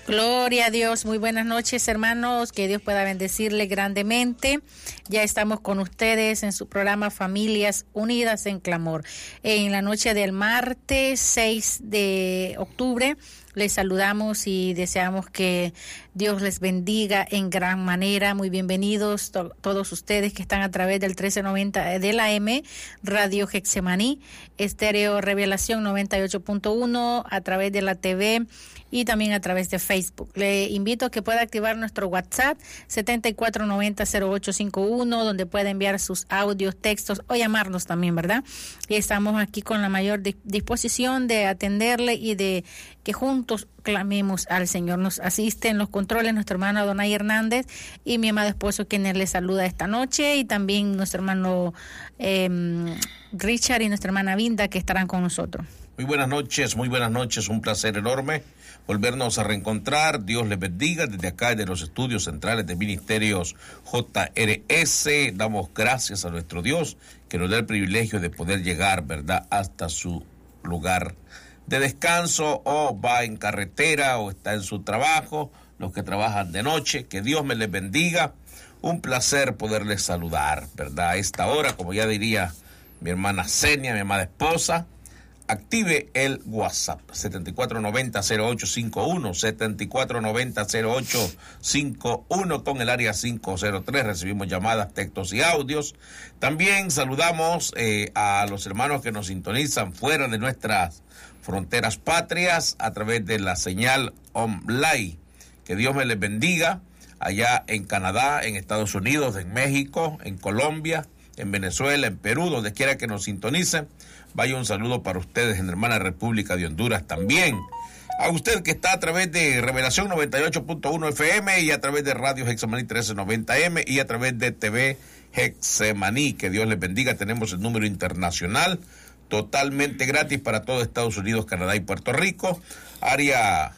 Gloria a Dios, muy buenas noches hermanos, que Dios pueda bendecirle grandemente. Ya estamos con ustedes en su programa Familias Unidas en Clamor. En la noche del martes 6 de octubre les saludamos y deseamos que Dios les bendiga en gran manera. Muy bienvenidos todos ustedes que están a través del 1390 de la AM, Radio Getsemaní, Estéreo Revelación 98.1, a través de la TV y también a través de Facebook. Le invito a que pueda activar nuestro WhatsApp 74900851, donde puede enviar sus audios, textos o llamarnos también, ¿verdad? Y estamos aquí con la mayor disposición de atenderle y de que juntos clamemos al Señor. Nos asiste en los controles nuestro hermano Adonai Hernández y mi amado esposo, quien les saluda esta noche, y también nuestro hermano Richard y nuestra hermana Vinda, que estarán con nosotros. Muy buenas noches, un placer enorme volvernos a reencontrar. Dios les bendiga desde acá, de los estudios centrales de Ministerios JRS. Damos gracias a nuestro Dios que nos da el privilegio de poder llegar, ¿verdad?, hasta su lugar de descanso, o va en carretera o está en su trabajo, los que trabajan de noche. Que Dios me les bendiga. Un placer poderles saludar, ¿verdad? A esta hora, como ya diría mi hermana Senia, mi amada esposa, active el WhatsApp 74900851, 74900851 con el área 503. Recibimos llamadas, textos y audios. También saludamos a los hermanos que nos sintonizan fuera de nuestras fronteras patrias a través de la señal online. Que Dios me les bendiga allá en Canadá, en Estados Unidos, en México, en Colombia, en Venezuela, en Perú, donde quiera que nos sintonicen. Vaya un saludo para ustedes en la hermana República de Honduras también. A usted que está a través de Revelación 98.1 FM y a través de Radio Getsemaní 1390M y a través de TV Getsemaní. Que Dios les bendiga. Tenemos el número internacional totalmente gratis para todo Estados Unidos, Canadá y Puerto Rico. Área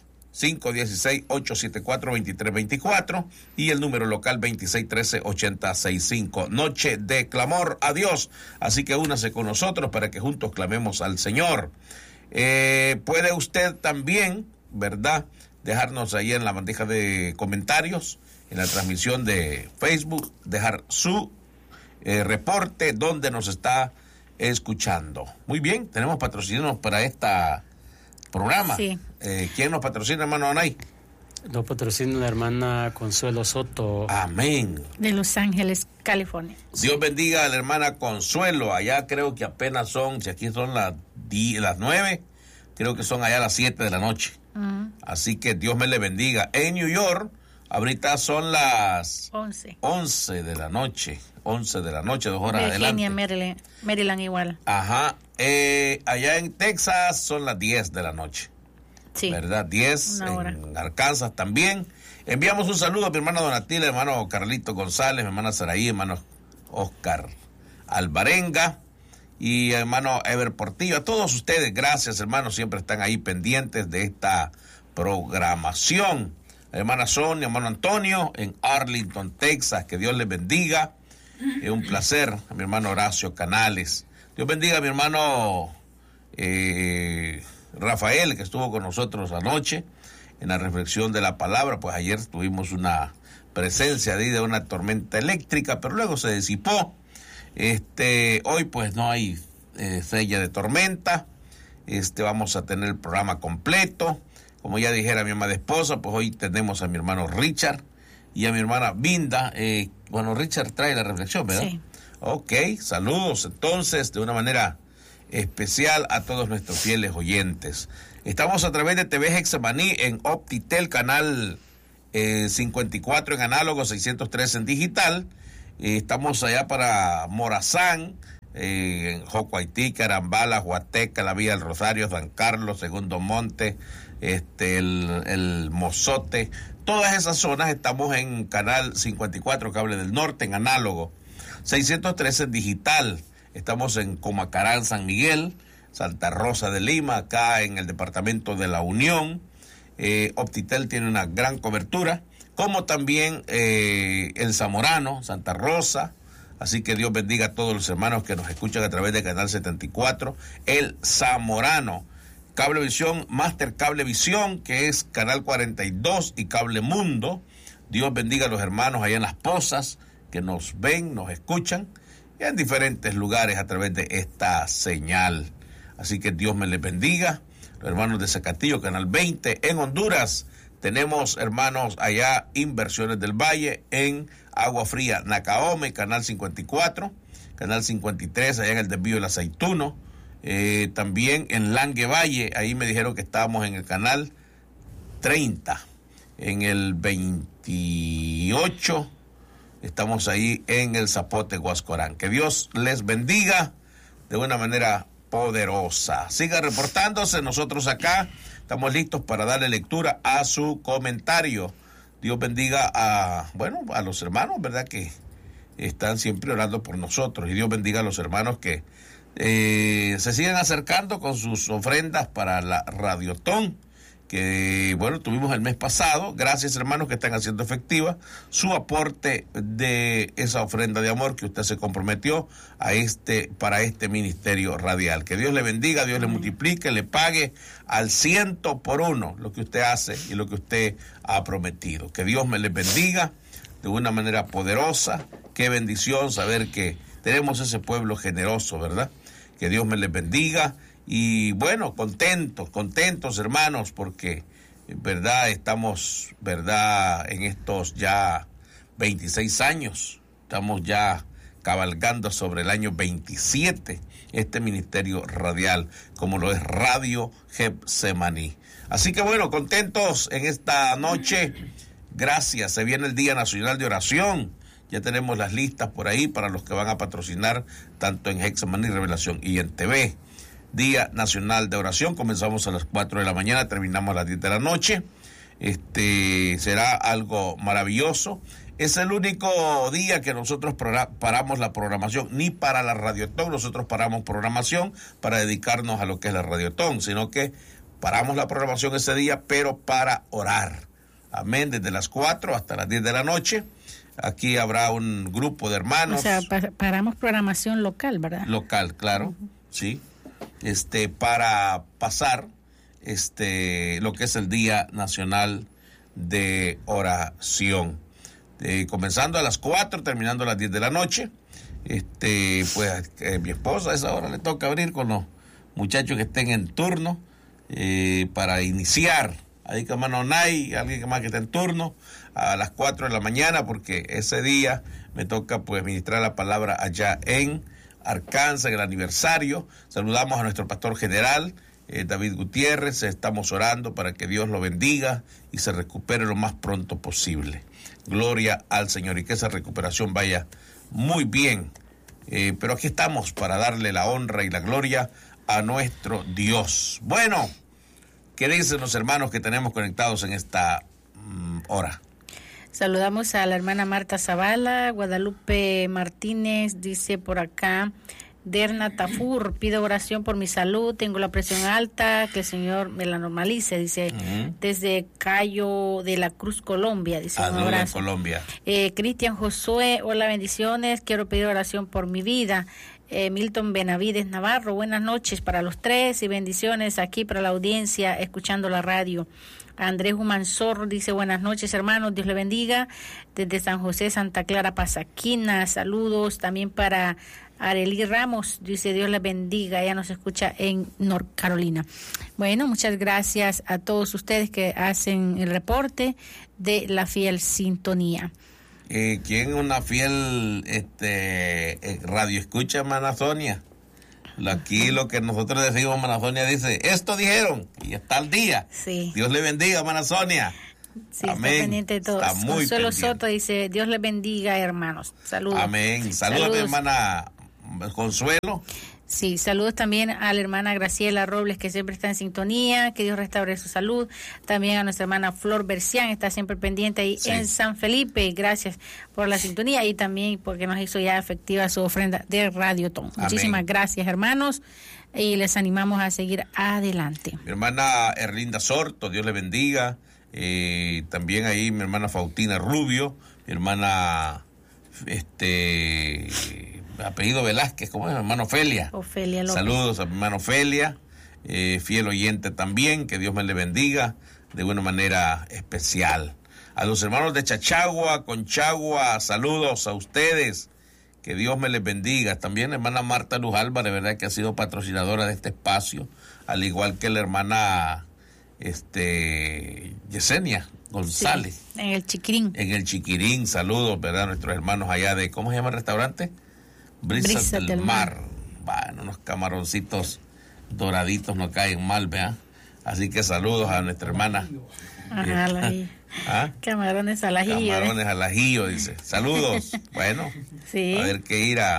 516-874-2324 y el número local 2613-8065. Noche de clamor a Dios, así que únase con nosotros para que juntos clamemos al Señor. Puede usted también, ¿verdad?, dejarnos ahí en la bandeja de comentarios, en la transmisión de Facebook, dejar su reporte donde nos está escuchando. Muy bien, tenemos patrocinios para esta programa. Sí. ¿Quién nos patrocina, hermano Anay? Nos patrocina la hermana Consuelo Soto. Amén. De Los Ángeles, California. Dios bendiga a la hermana Consuelo. Allá creo que apenas son, si aquí son las 9, creo que son allá las 7 de la noche. Así que Dios me le bendiga. En New York, ahorita son las 11 de la noche. 11 de la noche, 2 horas Virginia, adelante. Maryland igual. Ajá. Allá en Texas son las 10 de la noche. Sí. ¿Verdad? 10 en Arkansas también. Enviamos un saludo a mi hermana Donatila, hermano Carlito González, mi hermana Saraí, hermano Oscar Alvarenga y hermano Ever Portillo. A todos ustedes, gracias, hermanos, siempre están ahí pendientes de esta programación. Hermana Sonia, hermano Antonio, en Arlington, Texas, que Dios les bendiga. Es un placer. A mi hermano Horacio Canales. Dios bendiga a mi hermano Rafael, que estuvo con nosotros anoche en la reflexión de la palabra. Pues ayer tuvimos una presencia de una tormenta eléctrica, pero luego se disipó. Hoy pues no hay sella de tormenta. Vamos a tener el programa completo. Como ya dijera mi amada esposa, pues hoy tenemos a mi hermano Richard y a mi hermana Vinda. Bueno, Richard trae la reflexión, ¿verdad? Sí. Ok, saludos entonces de una manera especial a todos nuestros fieles oyentes. Estamos a través de TV Getsemaní en Optitel, canal 54 en análogo, 613 en digital. Estamos allá para Morazán, en Jocoaití, Carambala, Huateca, la Villa del Rosario, San Carlos, Segundo Monte, el Mozote. Todas esas zonas estamos en canal 54, cable del norte, en análogo, 613 en digital. Estamos en Comacarán, San Miguel, Santa Rosa de Lima, acá en el departamento de La Unión. Optitel tiene una gran cobertura, como también El Zamorano, Santa Rosa. Así que Dios bendiga a todos los hermanos que nos escuchan a través de Canal 74, El Zamorano. Cablevisión, Master Cablevisión, que es Canal 42 y Cable Mundo. Dios bendiga a los hermanos allá en Las Pozas, que nos ven, nos escuchan, en diferentes lugares a través de esta señal. Así que Dios me les bendiga. Los hermanos de Zacatillo, Canal 20. En Honduras tenemos hermanos allá, Inversiones del Valle, en Agua Fría, Nacaome, Canal 54, Canal 53, allá en el desvío del Aceituno. También en Langue Valle, ahí me dijeron que estábamos en el Canal 30. En el 28 estamos ahí en el Zapote, Huascorán. Que Dios les bendiga de una manera poderosa. Siga reportándose, nosotros acá estamos listos para darle lectura a su comentario. Dios bendiga a los hermanos, ¿verdad? Que están siempre orando por nosotros. Y Dios bendiga a los hermanos que se siguen acercando con sus ofrendas para la Radiotón, que tuvimos el mes pasado. Gracias, hermanos, que están haciendo efectiva su aporte de esa ofrenda de amor que usted se comprometió para este ministerio radial. Que Dios le bendiga, Dios le multiplique, le pague al 100% lo que usted hace y lo que usted ha prometido. Que Dios me les bendiga de una manera poderosa. Qué bendición saber que tenemos ese pueblo generoso, ¿verdad? Que Dios me les bendiga. Y contentos hermanos, porque estamos en estos ya 26 años, estamos ya cabalgando sobre el año 27 este ministerio radial, como lo es Radio Getsemaní. Así que contentos en esta noche. Gracias, se viene el Día Nacional de Oración. Ya tenemos las listas por ahí para los que van a patrocinar tanto en Getsemaní Revelación y en TV. Día Nacional de Oración, comenzamos a las 4 de la mañana, terminamos a las 10 de la noche. Será algo maravilloso. Es el único día que nosotros paramos la programación, ni para la Radiotón nosotros paramos programación para dedicarnos a lo que es la Radiotón, sino que paramos la programación ese día, pero para orar. Amén, desde las 4 hasta las 10 de la noche. Aquí habrá un grupo de hermanos. O sea, paramos programación local, ¿verdad? Local, claro, sí. Para pasar lo que es el Día Nacional de Oración. Comenzando a las 4, terminando a las 10 de la noche. Mi esposa a esa hora le toca abrir con los muchachos que estén en turno para iniciar. Ahí que hermano Nay, alguien más que esté en turno, a las 4 de la mañana, porque ese día me toca ministrar la palabra allá en Arkansas, en el aniversario. Saludamos a nuestro pastor general, David Gutiérrez. Estamos orando para que Dios lo bendiga y se recupere lo más pronto posible. Gloria al Señor y que esa recuperación vaya muy bien. Pero aquí estamos para darle la honra y la gloria a nuestro Dios. Bueno, ¿qué dicen los hermanos que tenemos conectados en esta hora? Saludamos a la hermana Marta Zavala, Guadalupe Martínez, dice por acá, Derna Tafur, pido oración por mi salud, tengo la presión alta, que el Señor me la normalice, dice, desde Cayo de la Cruz, Colombia, dice, un abrazo. Colombia. Cristian Josué, hola, bendiciones, quiero pedir oración por mi vida. Milton Benavides Navarro, buenas noches para los tres y bendiciones aquí para la audiencia escuchando la radio. Andrés Humansor dice buenas noches hermanos, Dios le bendiga. Desde San José, Santa Clara, Pasaquina, saludos también para Arely Ramos, dice Dios le bendiga, ella nos escucha en North Carolina. Bueno, muchas gracias a todos ustedes que hacen el reporte de la fiel sintonía. ¿Quién una fiel radio escucha, hermana Sonia? Aquí lo que nosotros decimos, hermana Sonia dice, esto dijeron, y está al día. Sí. Dios le bendiga, hermana Sonia. Sí, amén. Está pendiente de todos. Consuelo pendiente. Soto dice, Dios les bendiga, hermanos. Saludos. Amén. Saludos, hermana Consuelo. Sí, saludos también a la hermana Graciela Robles, que siempre está en sintonía, que Dios restaure su salud. También a nuestra hermana Flor Bercián, está siempre pendiente ahí en San Felipe. Gracias por la sintonía y también porque nos hizo ya efectiva su ofrenda de Radiotón. Muchísimas gracias, hermanos, y les animamos a seguir adelante. Mi hermana Erlinda Sorto, Dios le bendiga. También ahí mi hermana Faustina Rubio, mi hermana apellido Velázquez, ¿cómo es? Mi hermana Ofelia. Ofelia López. Saludos a mi hermana Ofelia. fiel oyente también, que Dios me le bendiga de una manera especial. A los hermanos de Chachagua, Conchagua, saludos a ustedes, que Dios me les bendiga. También la hermana Marta Luz Álvarez, verdad que ha sido patrocinadora de este espacio, al igual que la hermana Yesenia González. Sí, en el Chiquirín. En el Chiquirín, saludos, ¿verdad? Nuestros hermanos allá de, ¿cómo se llama el restaurante? Brisas del Mar. Bueno, unos camaroncitos doraditos no caen mal, ¿verdad? Así que saludos a nuestra hermana. Ajá, ¿Ah? Camarones al ajillo. Camarones al ajillo, dice. Saludos. Bueno, sí. Va a haber que ir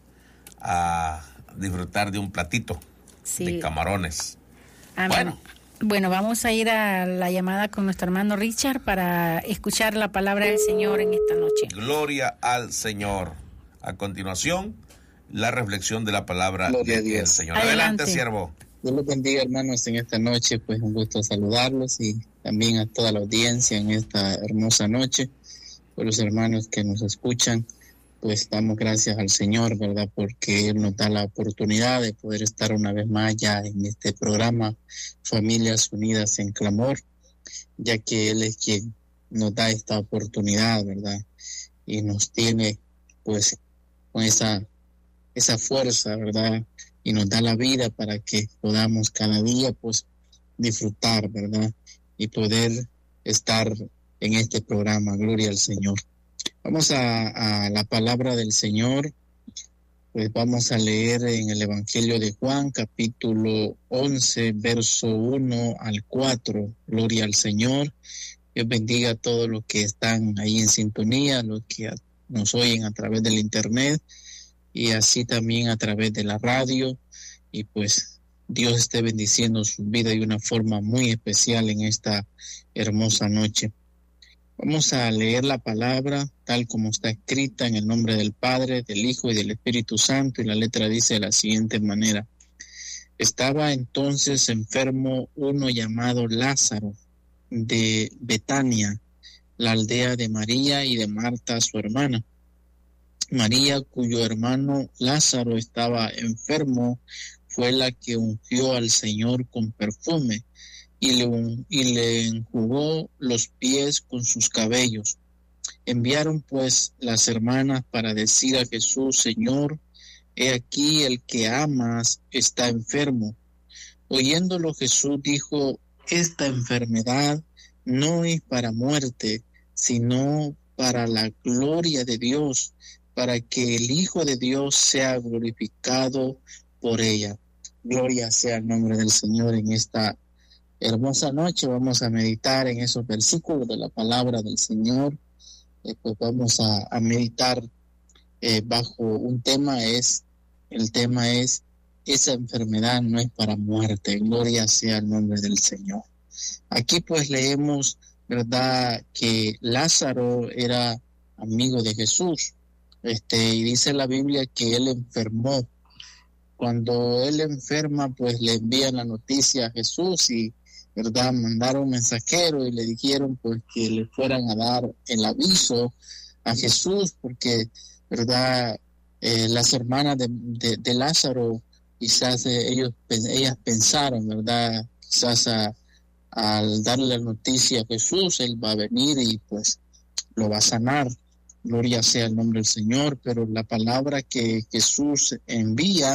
a disfrutar de un platito de camarones. Amén. Bueno, vamos a ir a la llamada con nuestro hermano Richard para escuchar la palabra del Señor en esta noche. Gloria al Señor. A continuación, la reflexión de la palabra del Señor. Adelante, siervo. Dios los bendiga, hermanos, en esta noche. Pues un gusto saludarlos y también a toda la audiencia en esta hermosa noche. Por los hermanos que nos escuchan, pues damos gracias al Señor, ¿verdad? Porque Él nos da la oportunidad de poder estar una vez más ya en este programa Familias Unidas en Clamor, ya que Él es quien nos da esta oportunidad, ¿verdad? Y nos tiene, pues, con esa fuerza, ¿verdad? Y nos da la vida para que podamos cada día, pues, disfrutar, ¿verdad? Y poder estar en este programa. Gloria al Señor. Vamos a la palabra del Señor. Pues vamos a leer en el Evangelio de Juan, capítulo 11, verso 1 al 4. Gloria al Señor. Dios bendiga a todos los que están ahí en sintonía, los que nos oyen a través del internet y así también a través de la radio. Y pues Dios esté bendiciendo su vida de una forma muy especial en esta hermosa noche. Vamos a leer la palabra tal como está escrita en el nombre del Padre, del Hijo y del Espíritu Santo, y la letra dice de la siguiente manera. Estaba entonces enfermo uno llamado Lázaro de Betania, la aldea de María y de Marta, su hermana. María, cuyo hermano Lázaro estaba enfermo, fue la que ungió al Señor con perfume y le enjugó los pies con sus cabellos. Enviaron pues las hermanas para decir a Jesús, Señor, he aquí el que amas está enfermo. Oyéndolo Jesús dijo, esta enfermedad no es para muerte, sino para la gloria de Dios, para que el Hijo de Dios sea glorificado por ella. Gloria sea el nombre del Señor en esta hermosa noche. Vamos a meditar en esos versículos de la palabra del Señor. Pues vamos a meditar bajo un tema. El tema es, esa enfermedad no es para muerte. Gloria sea el nombre del Señor. Aquí pues leemos, ¿verdad?, que Lázaro era amigo de Jesús. Y dice la Biblia que él enfermó. Cuando él enferma, pues le envían la noticia a Jesús y, ¿verdad?, mandaron mensajeros y le dijeron pues que le fueran a dar el aviso a Jesús, porque, ¿verdad?, las hermanas de Lázaro, quizás ellas pensaron, ¿verdad?, quizás al darle la noticia a Jesús, él va a venir y pues lo va a sanar. Gloria sea el nombre del Señor, pero la palabra que Jesús envía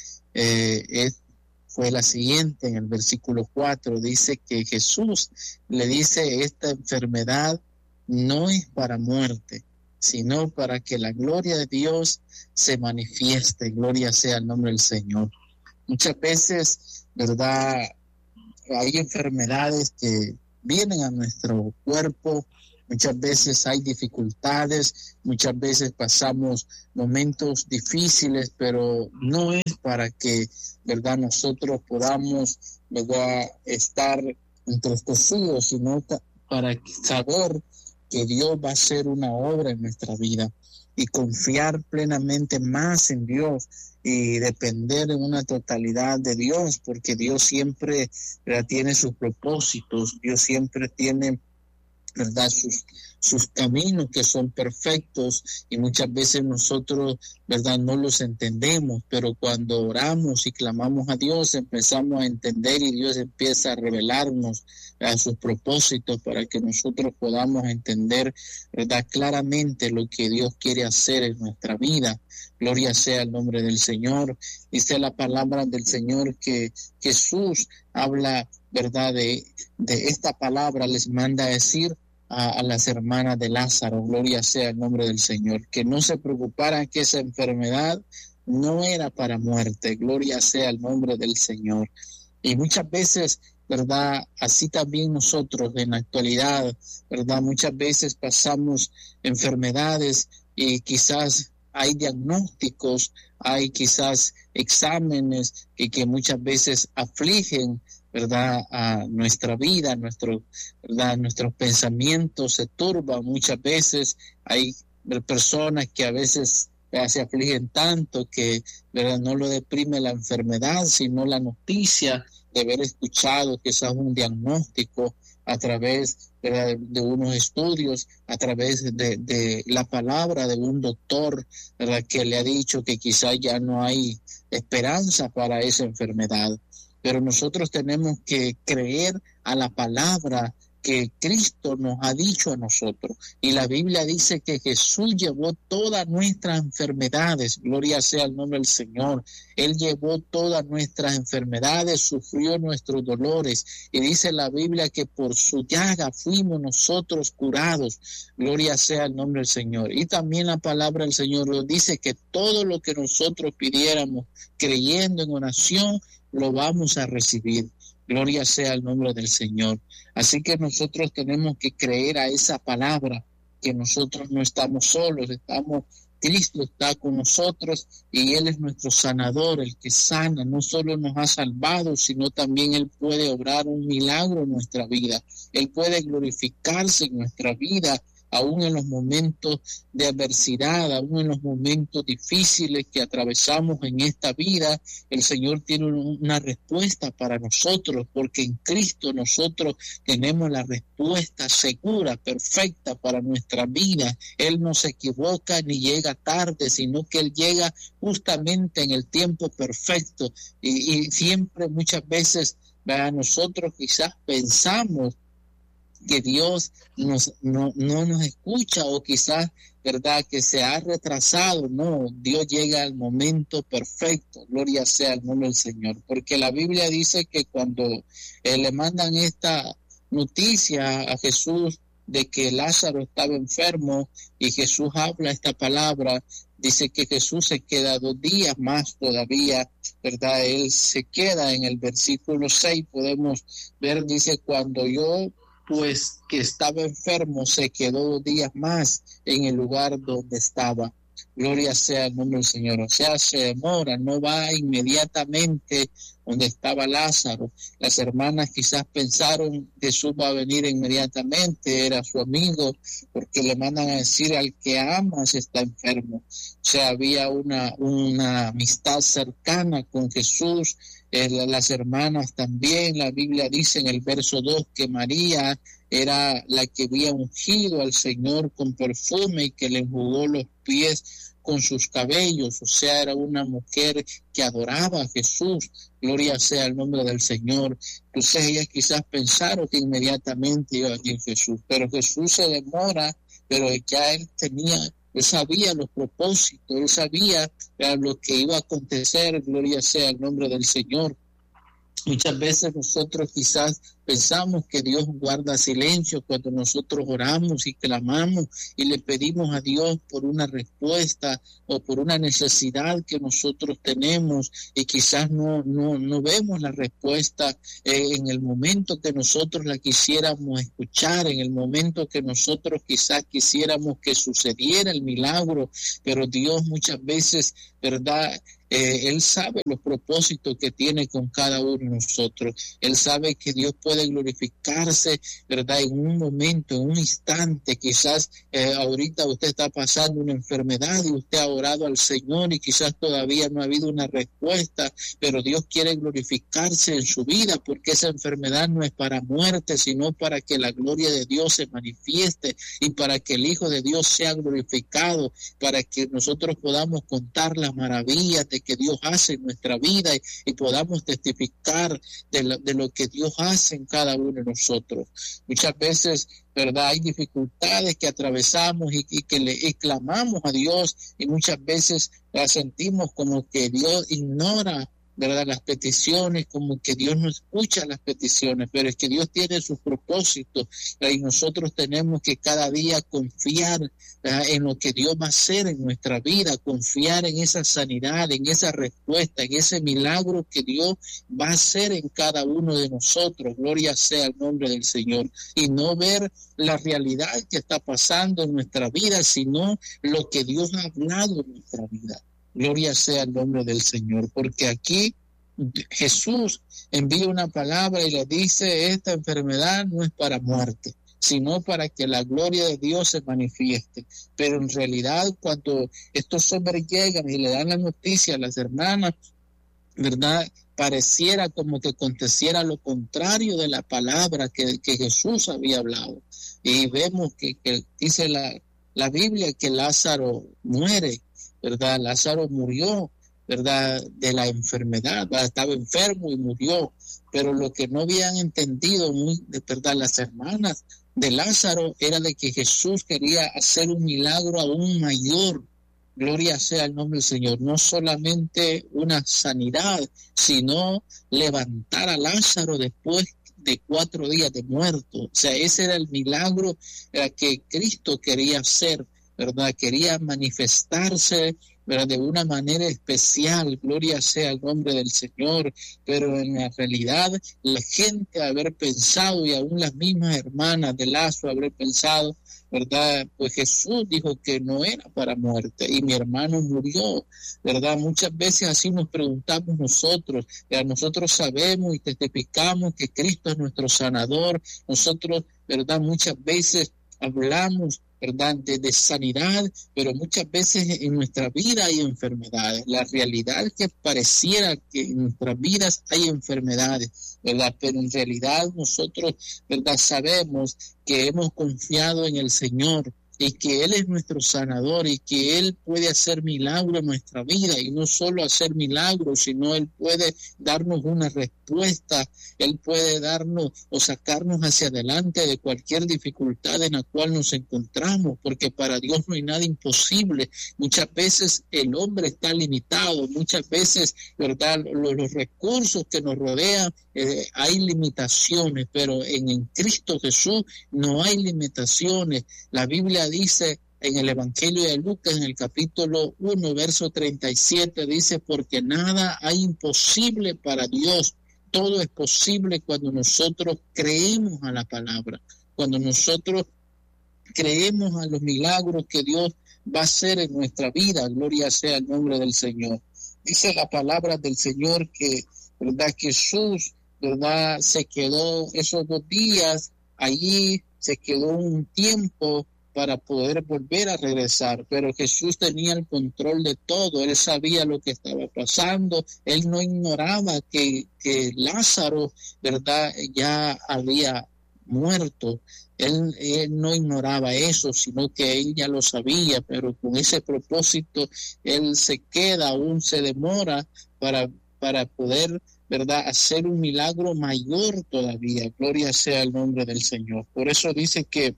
fue la siguiente. En el versículo 4 dice que Jesús le dice, esta enfermedad no es para muerte, sino para que la gloria de Dios se manifieste. Gloria sea el nombre del Señor. Muchas veces, ¿verdad?, hay enfermedades que vienen a nuestro cuerpo. Muchas veces hay dificultades, muchas veces pasamos momentos difíciles, pero no es para que, ¿verdad?, nosotros podamos, ¿verdad?, estar entristecidos, sino para saber que Dios va a hacer una obra en nuestra vida y confiar plenamente más en Dios y depender en una totalidad de Dios, porque Dios siempre, ¿verdad?, tiene sus propósitos, Dios siempre tiene ¿verdad? Sus caminos que son perfectos, y muchas veces nosotros, ¿verdad?, no los entendemos, pero cuando oramos y clamamos a Dios empezamos a entender, y Dios empieza a revelarnos a sus propósitos para que nosotros podamos entender, ¿verdad?, claramente lo que Dios quiere hacer en nuestra vida. Gloria sea el nombre del Señor. Dice la palabra del Señor que Jesús habla, ¿verdad?, de esta palabra, les manda a decir a las hermanas de Lázaro, gloria sea el nombre del Señor, que no se preocuparan, que esa enfermedad no era para muerte, gloria sea el nombre del Señor. Y muchas veces, ¿verdad?, así también nosotros en la actualidad, ¿verdad?, muchas veces pasamos enfermedades y quizás hay diagnósticos, hay quizás exámenes que muchas veces afligen, ¿verdad?, a nuestra vida, ¿verdad?, nuestros pensamientos se turban muchas veces. Hay personas que a veces se afligen tanto que, ¿verdad?, no lo deprime la enfermedad, sino la noticia de haber escuchado quizás un diagnóstico a través, ¿verdad?, de unos estudios, a través de la palabra de un doctor, ¿verdad?, que le ha dicho que quizás ya no hay esperanza para esa enfermedad. Pero nosotros tenemos que creer a la palabra que Cristo nos ha dicho a nosotros. Y la Biblia dice que Jesús llevó todas nuestras enfermedades. Gloria sea el nombre del Señor. Él llevó todas nuestras enfermedades, sufrió nuestros dolores. Y dice la Biblia que por su llaga fuimos nosotros curados. Gloria sea el nombre del Señor. Y también la palabra del Señor nos dice que todo lo que nosotros pidiéramos creyendo en oración, lo vamos a recibir. Gloria sea el nombre del Señor. Así que nosotros tenemos que creer a esa palabra, que nosotros no estamos solos, Cristo está con nosotros y Él es nuestro sanador, el que sana. No solo nos ha salvado, sino también Él puede obrar un milagro en nuestra vida. Él puede glorificarse en nuestra vida, aún en los momentos de adversidad, aún en los momentos difíciles que atravesamos en esta vida. El Señor tiene una respuesta para nosotros, porque en Cristo nosotros tenemos la respuesta segura, perfecta para nuestra vida. Él no se equivoca ni llega tarde, sino que Él llega justamente en el tiempo perfecto. Y siempre, muchas veces, nosotros quizás pensamos que Dios no nos escucha, o quizás, ¿verdad?, que se ha retrasado. No, Dios llega al momento perfecto. Gloria sea el nombre del Señor. Porque la Biblia dice que cuando le mandan esta noticia a Jesús de que Lázaro estaba enfermo y Jesús habla esta palabra, dice que Jesús se queda 2 días más todavía, ¿verdad? Él se queda en el versículo 6, podemos ver, dice, cuando yo pues que estaba enfermo, se quedó 2 días más en el lugar donde estaba. Gloria sea el nombre del Señor. O sea, se demora, no va inmediatamente donde estaba Lázaro. Las hermanas quizás pensaron que Jesús va a venir inmediatamente, era su amigo, porque le mandan a decir al que amas está enfermo. O sea, había una amistad cercana con Jesús. Las hermanas también, la Biblia dice en el verso 2 que María era la que había ungido al Señor con perfume y que le enjugó los pies con sus cabellos. O sea, era una mujer que adoraba a Jesús. Gloria sea el nombre del Señor. Entonces ellas quizás pensaron que inmediatamente iba a venir Jesús, pero Jesús se demora, pero ya Él sabía los propósitos, Él sabía lo que iba a acontecer. Gloria sea el nombre del Señor. Muchas veces nosotros quizás pensamos que Dios guarda silencio cuando nosotros oramos y clamamos y le pedimos a Dios por una respuesta o por una necesidad que nosotros tenemos, y quizás no vemos la respuesta en el momento que nosotros la quisiéramos escuchar, en el momento que nosotros quizás quisiéramos que sucediera el milagro, pero Dios muchas veces, ¿verdad?, Él sabe los propósitos que tiene con cada uno de nosotros. Él sabe que Dios puede glorificarse, ¿verdad? En un momento, en un instante. Quizás ahorita usted está pasando una enfermedad y usted ha orado al Señor y quizás todavía no ha habido una respuesta, pero Dios quiere glorificarse en su vida porque esa enfermedad no es para muerte, sino para que la gloria de Dios se manifieste y para que el Hijo de Dios sea glorificado, para que nosotros podamos contar las maravillas de que Dios hace en nuestra vida y podamos testificar de lo que Dios hace en cada uno de nosotros. Muchas veces, ¿verdad? Hay dificultades que atravesamos y que clamamos a Dios y muchas veces la sentimos como que Dios ignora, ¿verdad? Las peticiones, como que Dios no escucha las peticiones, pero es que Dios tiene sus propósitos y nosotros tenemos que cada día confiar, ¿verdad?, en lo que Dios va a hacer en nuestra vida, confiar en esa sanidad, en esa respuesta, en ese milagro que Dios va a hacer en cada uno de nosotros. Gloria sea el nombre del Señor. Y no ver la realidad que está pasando en nuestra vida, sino lo que Dios ha hablado en nuestra vida. Gloria sea el nombre del Señor, porque aquí Jesús envía una palabra y le dice: esta enfermedad no es para muerte, sino para que la gloria de Dios se manifieste. Pero en realidad, cuando estos hombres llegan y le dan la noticia a las hermanas, ¿verdad?, pareciera como que aconteciera lo contrario de la palabra que Jesús había hablado. Y vemos que dice la Biblia que Lázaro muere, ¿verdad? Lázaro murió, ¿verdad?, de la enfermedad, ¿verdad? Estaba enfermo y murió, pero lo que no habían entendido, ¿verdad?, las hermanas de Lázaro, era de que Jesús quería hacer un milagro aún mayor. Gloria sea el nombre del Señor, no solamente una sanidad, sino levantar a Lázaro después de 4 días de muerto. O sea, ese era el milagro que Cristo quería hacer, ¿verdad? Quería manifestarse, ¿verdad?, de una manera especial. Gloria sea el nombre del Señor. Pero en la realidad, la gente haber pensado, y aún las mismas hermanas de Lázaro haber pensado, ¿verdad?, pues Jesús dijo que no era para muerte y mi hermano murió, ¿verdad? Muchas veces así nos preguntamos nosotros. Nosotros sabemos y testificamos que Cristo es nuestro sanador. Nosotros, ¿verdad?, muchas veces hablamos, ¿verdad?, de sanidad, pero muchas veces en nuestra vida hay enfermedades. La realidad es que pareciera que en nuestras vidas hay enfermedades, ¿verdad? Pero en realidad nosotros, ¿verdad?, sabemos que hemos confiado en el Señor y que Él es nuestro sanador y que Él puede hacer milagros en nuestra vida, y no solo hacer milagros, sino Él puede darnos una respuesta, Él puede darnos o sacarnos hacia adelante de cualquier dificultad en la cual nos encontramos, porque para Dios no hay nada imposible. Muchas veces el hombre está limitado, muchas veces, ¿verdad?, los recursos que nos rodean, hay limitaciones, pero en Cristo Jesús no hay limitaciones. La Biblia dice en el Evangelio de Lucas, en el capítulo 1, verso 37, dice: porque nada hay imposible para Dios, todo es posible cuando nosotros creemos a la palabra, cuando nosotros creemos a los milagros que Dios va a hacer en nuestra vida. Gloria sea el nombre del Señor. Dice la palabra del Señor que, ¿verdad?, Jesús, ¿verdad?, se quedó esos 2 días allí, se quedó un tiempo para poder volver a regresar, pero Jesús tenía el control de todo. Él sabía lo que estaba pasando. Él no ignoraba que Lázaro, ¿verdad?, ya había muerto. Él no ignoraba eso, sino que él ya lo sabía, pero con ese propósito él se queda, aún se demora para poder, ¿verdad?, hacer un milagro mayor todavía. Gloria sea el nombre del Señor. Por eso dice que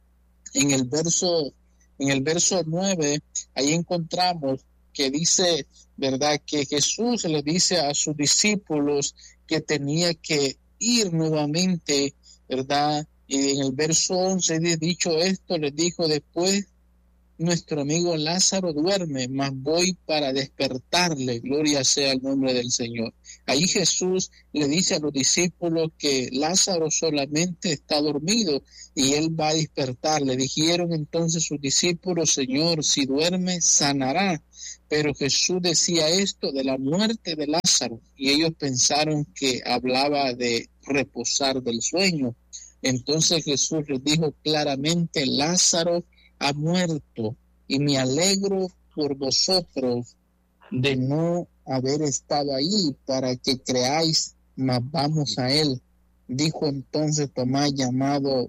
en el verso 9, ahí encontramos que dice, ¿verdad?, que Jesús le dice a sus discípulos que tenía que ir nuevamente, ¿verdad? Y en el verso 11, dicho esto, les dijo: después nuestro amigo Lázaro duerme, mas voy para despertarle, gloria sea el nombre del Señor. Ahí Jesús le dice a los discípulos que Lázaro solamente está dormido y él va a despertar. Le dijeron entonces sus discípulos, Señor, si duerme, sanará. Pero Jesús decía esto de la muerte de Lázaro y ellos pensaron que hablaba de reposar del sueño. Entonces Jesús les dijo claramente, Lázaro ha muerto y me alegro por vosotros de no haber estado ahí para que creáis, mas vamos a él. Dijo entonces Tomás, llamado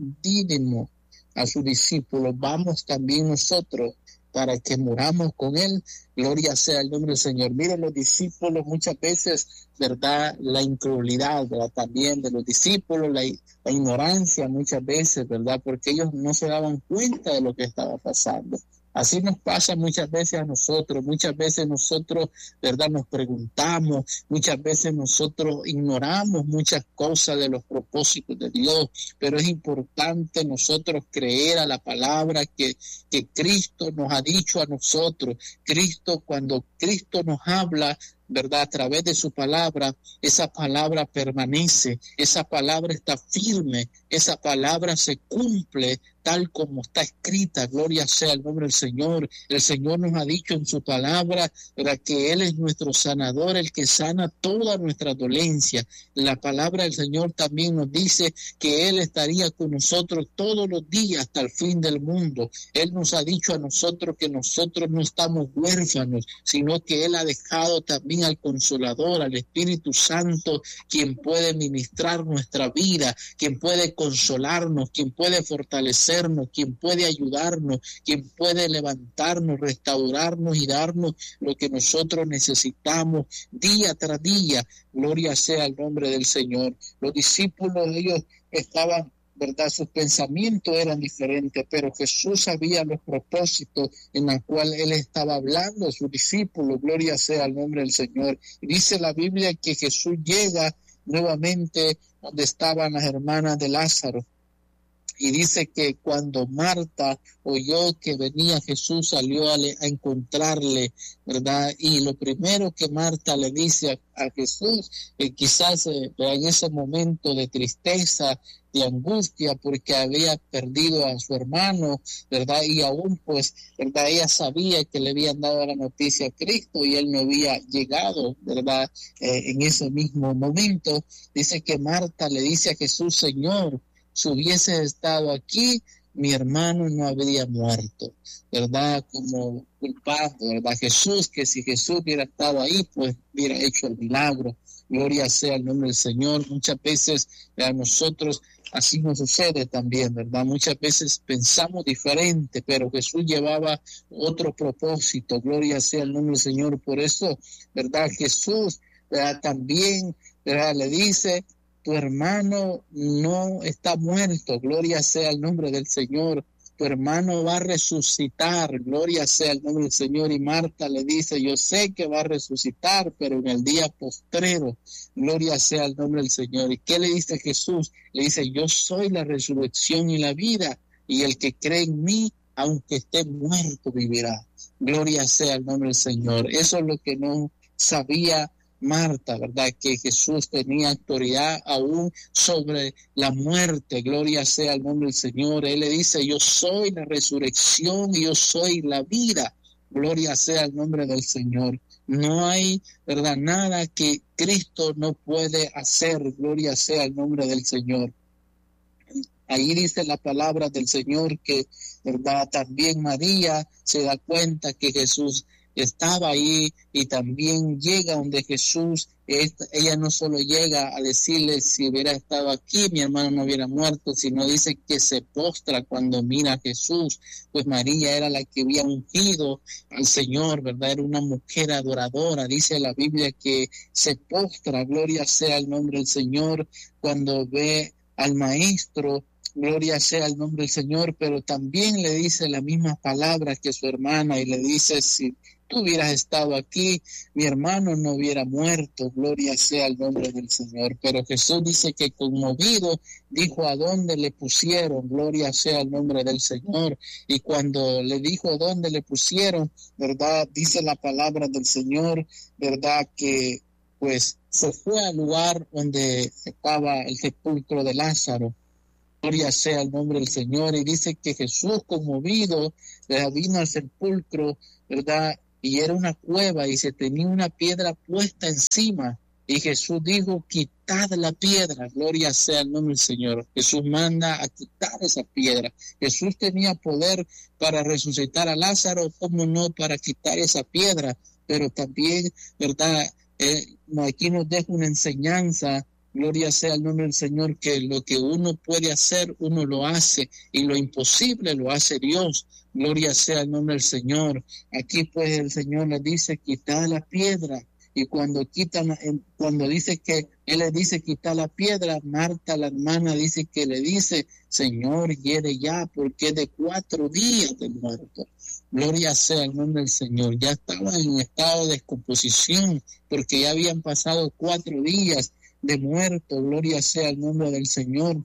Dídimo, a su discípulo, vamos también nosotros para que muramos con él. Gloria sea el nombre del Señor. Miren, los discípulos muchas veces, ¿verdad? La incredulidad, ¿verdad? También de los discípulos, la ignorancia muchas veces, ¿verdad? Porque ellos no se daban cuenta de lo que estaba pasando. Así nos pasa muchas veces a nosotros, muchas veces nosotros, ¿verdad? Nos preguntamos, muchas veces nosotros ignoramos muchas cosas de los propósitos de Dios, pero es importante nosotros creer a la palabra que Cristo nos ha dicho a nosotros. Cristo, cuando Cristo nos habla, ¿verdad? A través de su palabra, esa palabra permanece, esa palabra está firme, esa palabra se cumple tal como está escrita. Gloria sea el nombre del Señor. El Señor nos ha dicho en su palabra, ¿verdad?, que Él es nuestro sanador, el que sana toda nuestra dolencia. La palabra del Señor también nos dice que Él estaría con nosotros todos los días hasta el fin del mundo. Él nos ha dicho a nosotros que nosotros no estamos huérfanos, sino que Él ha dejado también al Consolador, al Espíritu Santo, quien puede ministrar nuestra vida, quien puede consolarnos, quien puede fortalecernos, quien puede ayudarnos, quien puede levantarnos, restaurarnos y darnos lo que nosotros necesitamos día tras día. Gloria sea el nombre del Señor. Los discípulos, ellos estaban, ¿verdad? Sus pensamientos eran diferentes, pero Jesús sabía los propósitos en los cuales Él estaba hablando a sus discípulos. Gloria sea el nombre del Señor. Y dice la Biblia que Jesús llega nuevamente donde estaban las hermanas de Lázaro. Y dice que cuando Marta oyó que venía Jesús, salió a encontrarle, ¿verdad? Y lo primero que Marta le dice a Jesús, quizás en ese momento de tristeza, de angustia, porque había perdido a su hermano, ¿verdad? Y aún, pues, ¿verdad? Ella sabía que le habían dado la noticia a Cristo y él no había llegado, ¿verdad? En ese mismo momento, dice que Marta le dice a Jesús, Señor, si hubiese estado aquí, mi hermano no habría muerto, ¿verdad? Como culpable, ¿verdad? Jesús, que si Jesús hubiera estado ahí, pues hubiera hecho el milagro. Gloria sea el nombre del Señor. Muchas veces a nosotros así nos sucede también, ¿verdad? Muchas veces pensamos diferente, pero Jesús llevaba otro propósito. Gloria sea el nombre del Señor. Por eso, ¿verdad? Jesús, ¿verdad? También, ¿verdad? Le dice, tu hermano no está muerto, gloria sea el nombre del Señor, tu hermano va a resucitar, gloria sea el nombre del Señor. Y Marta le dice, yo sé que va a resucitar, pero en el día postrero, gloria sea el nombre del Señor. ¿Y qué le dice Jesús? Le dice, yo soy la resurrección y la vida, y el que cree en mí, aunque esté muerto, vivirá. Gloria sea el nombre del Señor. Eso es lo que no sabía Marta, ¿verdad? Que Jesús tenía autoridad aún sobre la muerte. Gloria sea el nombre del Señor. Él le dice, yo soy la resurrección y yo soy la vida. Gloria sea el nombre del Señor. No hay, ¿verdad?, nada que Cristo no puede hacer. Gloria sea el nombre del Señor. Ahí dice la palabra del Señor que, ¿verdad?, también María se da cuenta que Jesús estaba ahí y también llega donde Jesús. Ella no solo llega a decirle, si hubiera estado aquí mi hermano no hubiera muerto, sino dice que se postra cuando mira a Jesús. Pues María era la que había ungido al Señor, ¿verdad? Era una mujer adoradora. Dice la Biblia que se postra, gloria sea el nombre del Señor, cuando ve al Maestro. Gloria sea el nombre del Señor, pero también le dice la misma palabra que su hermana y le dice, si tú hubieras estado aquí, mi hermano no hubiera muerto, gloria sea al nombre del Señor. Pero Jesús dice que conmovido, dijo a dónde le pusieron, gloria sea al nombre del Señor. Y cuando le dijo a dónde le pusieron, ¿verdad? Dice la palabra del Señor, ¿verdad? Que pues se fue al lugar donde estaba el sepulcro de Lázaro. Gloria sea el nombre del Señor. Y dice que Jesús, conmovido, vino al sepulcro, ¿verdad? Y era una cueva y se tenía una piedra puesta encima. Y Jesús dijo, quitad la piedra. Gloria sea el nombre del Señor. Jesús manda a quitar esa piedra. Jesús tenía poder para resucitar a Lázaro, como no para quitar esa piedra. Pero también, ¿verdad? Aquí nos deja una enseñanza. Gloria sea el nombre del Señor, que lo que uno puede hacer, uno lo hace, y lo imposible lo hace Dios. Gloria sea el nombre del Señor. Aquí pues el Señor le dice, quita la piedra. Y cuando dice que Él le dice, quita la piedra, Marta, la hermana, dice que le dice, Señor, hiere ya, porque es de 4 días de muerto. Gloria sea el nombre del Señor. Ya estaba en estado de descomposición, porque ya habían pasado 4 días de muerto. Gloria sea el nombre del Señor.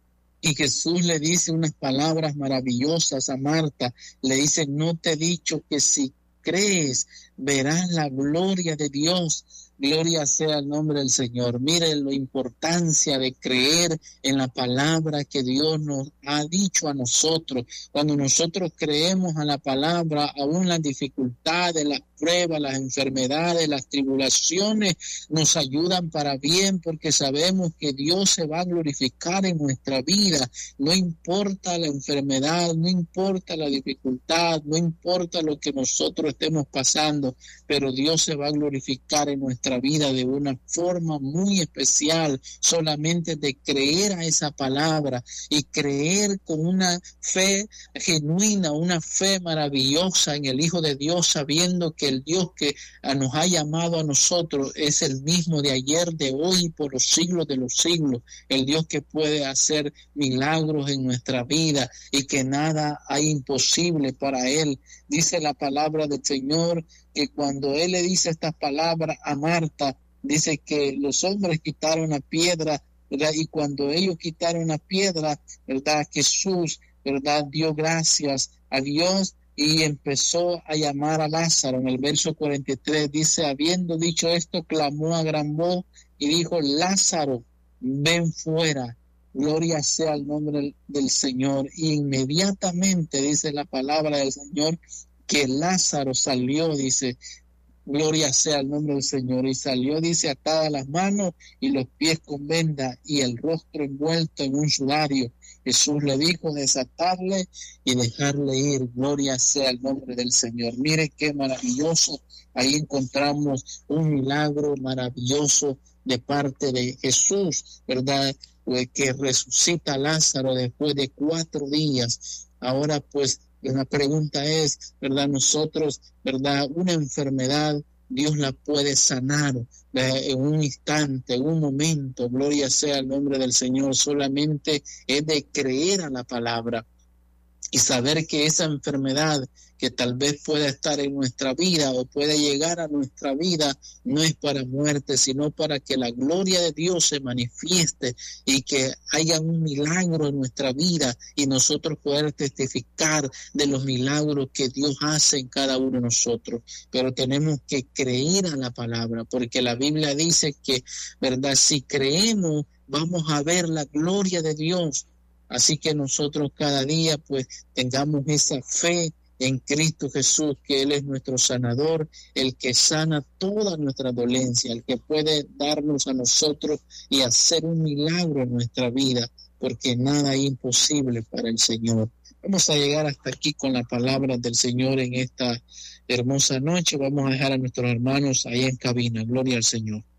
Y Jesús le dice unas palabras maravillosas a Marta. Le dice, no te he dicho que si crees verás la gloria de Dios. Gloria sea el nombre del Señor. Miren la importancia de creer en la palabra que Dios nos ha dicho a nosotros. Cuando nosotros creemos a la palabra, aún las dificultades, las pruebas, las enfermedades, las tribulaciones nos ayudan para bien, porque sabemos que Dios se va a glorificar en nuestra vida. No importa la enfermedad, no importa la dificultad, no importa lo que nosotros estemos pasando, pero Dios se va a glorificar en nuestra vida de una forma muy especial, solamente de creer a esa palabra y creer con una fe genuina, una fe maravillosa en el Hijo de Dios, sabiendo que el Dios que nos ha llamado a nosotros es el mismo de ayer, de hoy y por los siglos de los siglos, el Dios que puede hacer milagros en nuestra vida y que nada hay imposible para Él. Dice la palabra del Señor que cuando Él le dice estas palabras a Marta, dice que los hombres quitaron la piedra, ¿verdad? Y cuando ellos quitaron la piedra, ¿verdad? Jesús, ¿verdad? Dio gracias a Dios y empezó a llamar a Lázaro. En el verso 43 dice, habiendo dicho esto, clamó a gran voz y dijo, Lázaro, ven fuera. Gloria sea el nombre del Señor. Y inmediatamente dice la palabra del Señor que Lázaro salió, dice, gloria sea el nombre del Señor, y salió, dice, atadas las manos y los pies con venda y el rostro envuelto en un sudario. Jesús le dijo desatarle y dejarle ir. Gloria sea el nombre del Señor. Mire qué maravilloso. Ahí encontramos un milagro maravilloso de parte de Jesús, ¿verdad? Pues que resucita a Lázaro después de 4 días. Ahora pues la pregunta es, ¿verdad? Nosotros, ¿verdad? Una enfermedad, Dios la puede sanar en un instante, en un momento. Gloria sea el nombre del Señor. Solamente es de creer a la palabra y saber que esa enfermedad que tal vez pueda estar en nuestra vida o puede llegar a nuestra vida no es para muerte, sino para que la gloria de Dios se manifieste y que haya un milagro en nuestra vida y nosotros poder testificar de los milagros que Dios hace en cada uno de nosotros. Pero tenemos que creer a la palabra, porque la Biblia dice que, ¿verdad? Si creemos, vamos a ver la gloria de Dios. Así que nosotros cada día pues tengamos esa fe en Cristo Jesús, que Él es nuestro sanador, el que sana toda nuestra dolencia, el que puede darnos a nosotros y hacer un milagro en nuestra vida, porque nada es imposible para el Señor. Vamos a llegar hasta aquí con la palabra del Señor en esta hermosa noche. Vamos a dejar a nuestros hermanos ahí en cabina. Gloria al Señor.